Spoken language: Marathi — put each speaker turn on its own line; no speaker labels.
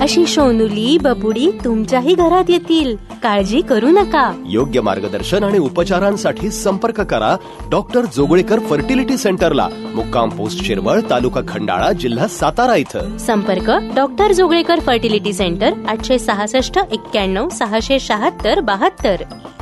अशी सोनुली बबुडी तुमच्याही घरात येतील. काळजी करू नका.
योग्य मार्गदर्शन आणि उपचारांसाठी संपर्क करा डॉक्टर जोगळेकर फर्टिलिटी सेंटरला. मुक्काम पोस्ट शिरवळ, तालुका खंडाळा, जिल्हा सातारा इथं.
संपर्क डॉक्टर जोगळेकर फर्टिलिटी सेंटर 866 91 676 72.